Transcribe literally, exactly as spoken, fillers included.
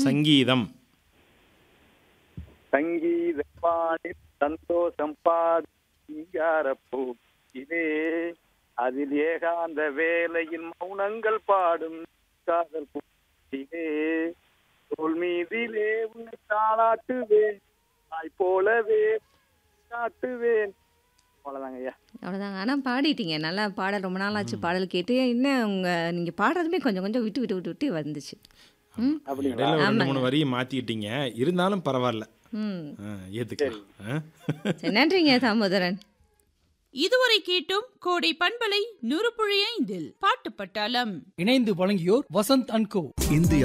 சங்கீதம். சங்கீதப்பாடி சந்தோஷம் பாடு சிங்காரப்பூ இதே அதில் ஏகாந்த வேலையில் மௌனங்கள் பாடும் காதல் பூத்திலே தோல் மீதிலே உன்னை தாளாட்டுவேன் தாய் போலவே காட்டுவேன். அவ்வளவுதாங்க ஐயா. அவ்வளோதாங்க. ஆனால் பாடிட்டீங்க நல்லா. பாடல் ரொம்ப நாள் ஆச்சு பாடல் கேட்டு. இன்னும் உங்கள் நீங்கள் பாடுறதுமே கொஞ்சம் கொஞ்சம் விட்டு விட்டு விட்டு விட்டு வந்துச்சு. ம் அப்படிங்களா? இடையில ஒரு ரெண்டு ஆமாங்க. மூணு வரியை மாற்றிக்கிட்டீங்க, இருந்தாலும் பரவாயில்ல. ம் ஆ, ஏற்றுக்கலாம். ஆ. சரி, நன்றிங்க தாமோதரன். இதுவரை கேட்டும் கோடை பண்பலை நூறு புள்ளி ஐந்தில் பாட்டு பட்டாளம் இணைந்து வழங்கியோர் வசந்த் அண்ட் கோ. இந்திய